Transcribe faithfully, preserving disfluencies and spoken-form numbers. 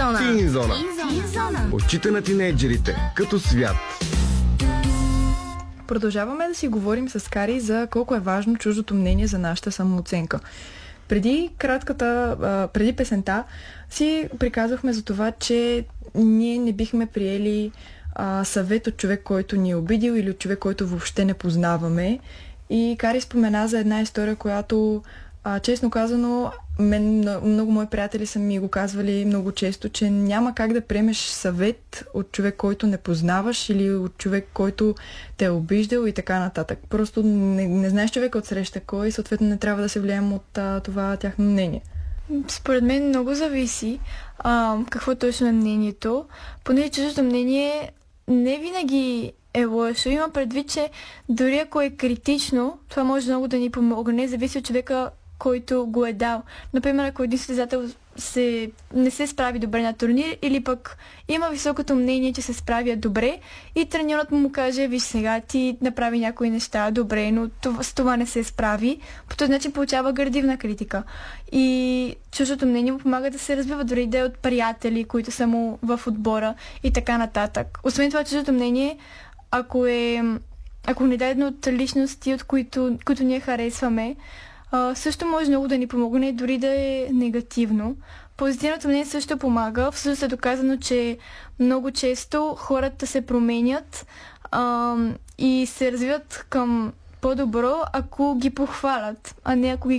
зона. Тин зона. Тин зона. Очите на тинейджерите като свят. Продължаваме да си говорим с Кари за колко е важно чуждото мнение за нашата самооценка. Преди кратката, а, преди песента си приказвахме за това, че ние не бихме приели а, съвет от човек, който ни е обидил или от човек, който въобще не познаваме. И Кари спомена за една история, която а, честно казано, мен, много мои приятели са ми го казвали много често, че няма как да приемеш съвет от човек, който не познаваш или от човек, който те е обиждал и така нататък. Просто не, не знаеш човека отсреща кой и съответно не трябва да се влияем от а, това тяхно мнение. Според мен много зависи а, какво точно е мнението. Понеже чуждото мнение не винаги е лошо. Има предвид, че дори ако е критично, това може много да ни помогне. Зависи от човека, който го е дал. Например, ако един състезател се, не се справи добре на турнир или пък има високото мнение, че се справя добре и треньорът му каже: виж сега, ти направи някои неща добре, но това, с това не се справи, по този начин получава градивна критика. И чуждото мнение му помага да се развива, дори да е от приятели, които са му в отбора и така нататък. Освен това, чуждото мнение, ако е ако не даде от личности, от които, които ние харесваме, Uh, също може много да ни помогне, дори да е негативно. Позитивното мнение също помага. Всъщност е доказано, че много често хората се променят uh, и се развиват към по-добро, ако ги похвалят, а не ако ги